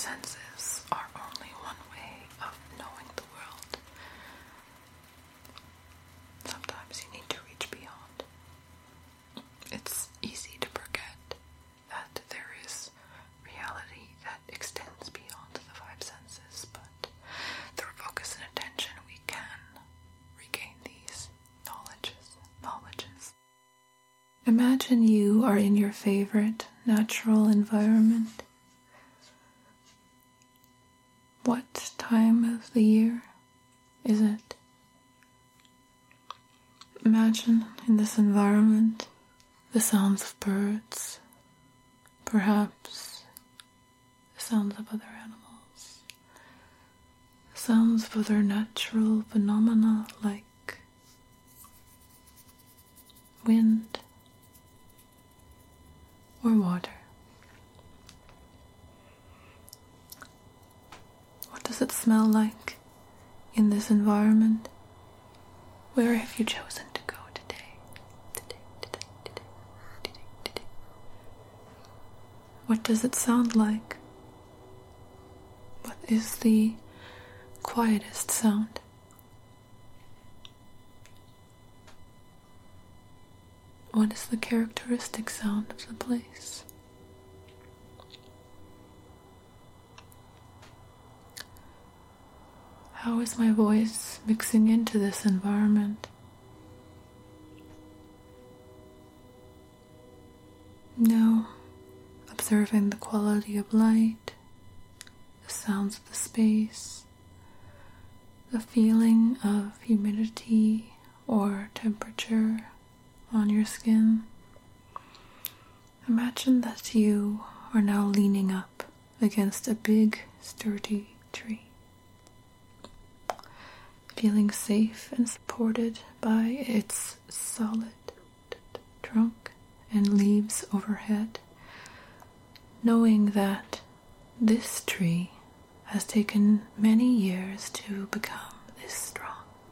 senses are only one way of knowing the world. Sometimes you need to reach beyond. It's easy to forget that there is reality that extends beyond the five senses, but through focus and attention we can regain these knowledges. Imagine you are in your favorite natural environment. What time of the year is it? Imagine in this environment the sounds of birds, perhaps the sounds of other animals, the sounds of other natural phenomena like wind or water. What does it smell like in this environment? Where have you chosen to go today? What does it sound like? What is the quietest sound? What is the characteristic sound of the place? How is my voice mixing into this environment? Now, observing the quality of light, the sounds of the space, the feeling of humidity or temperature on your skin. Imagine that you are now leaning up against a big, sturdy tree, feeling safe and supported by its solid trunk and leaves overhead, knowing that this tree has taken many years to become this strong.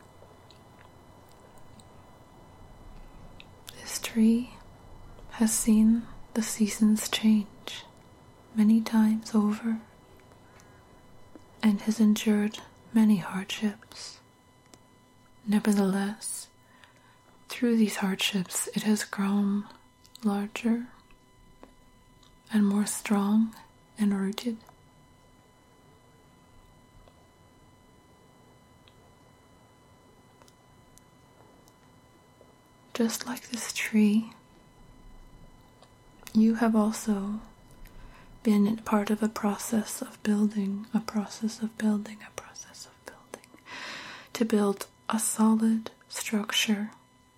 This tree has seen the seasons change many times over and has endured many hardships. Nevertheless, through these hardships, it has grown larger and more strong and rooted. Just like this tree, you have also been part of a process of building, to build a solid structure.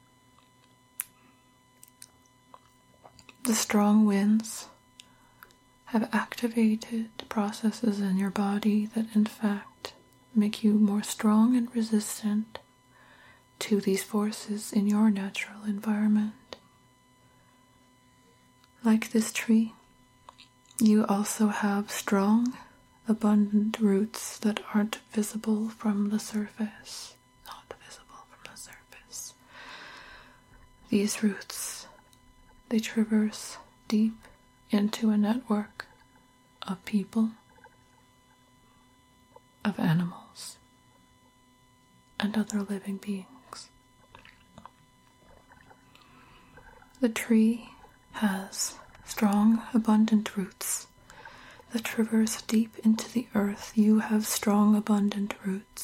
The strong winds have activated processes in your body that in fact make you more strong and resistant to these forces in your natural environment. Like this tree, you also have strong, abundant roots that aren't visible from the surface. These roots, they traverse deep into a network of people, of animals, and other living beings. The tree has strong, abundant roots that traverse deep into the earth. You have strong, abundant roots